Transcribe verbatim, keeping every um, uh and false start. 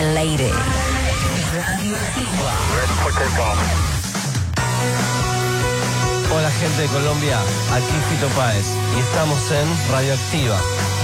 el aire. Hola gente de Colombia, aquí Fito Páez y estamos en Radioactiva.